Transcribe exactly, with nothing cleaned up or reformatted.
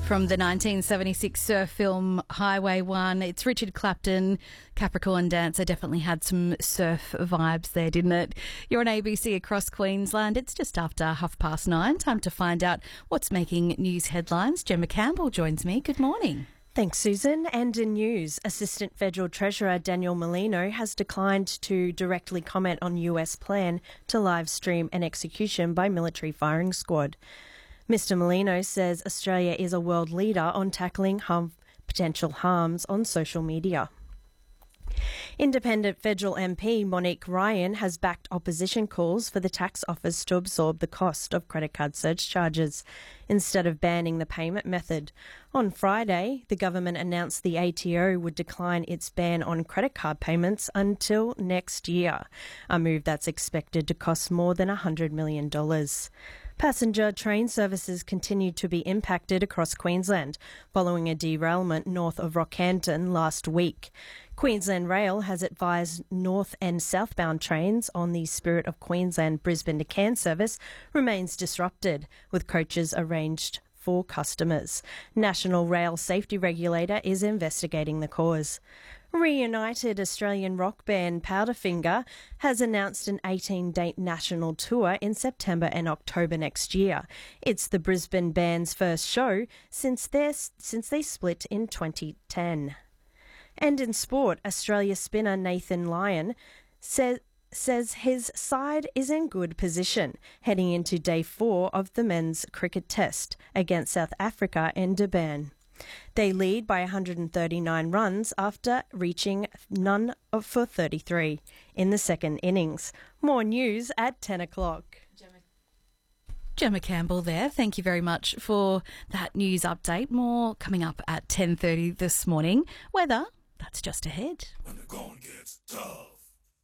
From the nineteen seventy-six surf film Highway one, it's Richard Clapton. Capricorn Dancer definitely had some surf vibes there, didn't it? You're on A B C across Queensland. It's just after half past nine. Time to find out what's making news headlines. Gemma Campbell joins me. Good morning. Thanks, Susan. And in news, Assistant Federal Treasurer Daniel Molino has declined to directly comment on U S plan to live stream an execution by military firing squad. Mister Molino says Australia is a world leader on tackling harm, potential harms on social media. Independent federal M P Monique Ryan has backed opposition calls for the tax office to absorb the cost of credit card surge charges instead of banning the payment method. On Friday, the government announced the A T O would decline its ban on credit card payments until next year, a move that's expected to cost more than one hundred million dollars. Passenger train services continued to be impacted across Queensland following a derailment north of Rockhampton last week. Queensland Rail has advised north and southbound trains on the Spirit of Queensland Brisbane to Cairns service remains disrupted, with coaches arranged for customers. National Rail Safety Regulator is investigating the cause. Reunited Australian rock band Powderfinger has announced an eighteen-date national tour in September and October next year. It's the Brisbane band's first show since, since they split in twenty ten. And in sport, Australia spinner Nathan Lyon says says his side is in good position heading into day four of the men's cricket test against South Africa in Durban. They lead by one hundred thirty-nine runs after reaching none of for thirty-three in the second innings. More news at ten o'clock. Gemma Campbell there. Thank you very much for that news update. More coming up at ten thirty this morning. Weather, that's just ahead. When the going gets tough.